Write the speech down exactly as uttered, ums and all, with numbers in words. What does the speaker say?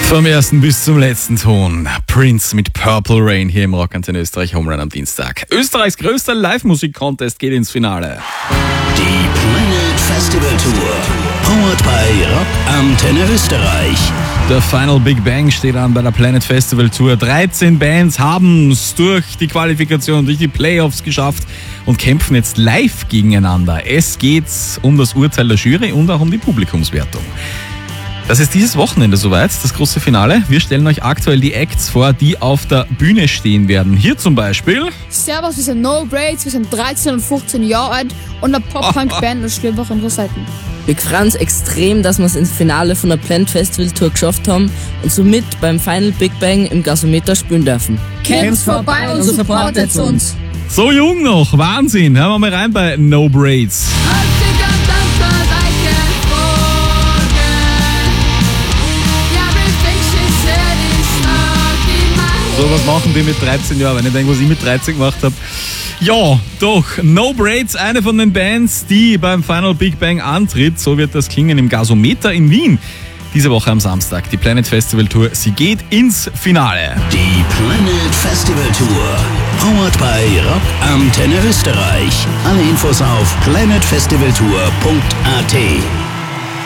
Vom ersten bis zum letzten Ton. Prince mit Purple Rain hier im Rockantenne Österreich Home Run am Dienstag. Österreichs größter Live-Musik-Contest geht ins Finale. Die Planet Festival Tour. Powered by Rockantenne Österreich. Der Final Big Bang steht an bei der Planet Festival Tour. dreizehn Bands haben es durch die Qualifikation, durch die Playoffs geschafft und kämpfen jetzt live gegeneinander. Es geht um das Urteil der Jury und auch um die Publikumswertung. Das ist dieses Wochenende soweit, das große Finale. Wir stellen euch aktuell die Acts vor, die auf der Bühne stehen werden. Hier zum Beispiel... Servus, wir sind No Braids, wir sind dreizehn und fünfzehn Jahre alt und eine Pop-Punk-Band und schreiben auf unsere Seiten. Wir freuen uns extrem, dass wir es ins Finale von der Planet Festival Tour geschafft haben und somit beim Final Big Bang im Gasometer spielen dürfen. Kommt vorbei und supportet uns. So jung noch, Wahnsinn. Hören wir mal rein bei No Braids. So, was machen die mit dreizehn Jahren? Wenn ich denke, was ich mit dreizehn gemacht habe. Ja, doch, No Braids, eine von den Bands, die beim Final Big Bang antritt. So wird das klingen im Gasometer in Wien. Diese Woche am Samstag, die Planet Festival Tour. Sie geht ins Finale. Die Planet Festival Tour. Powered by Rockantenne Österreich. Alle Infos auf planet festival tour punkt a t.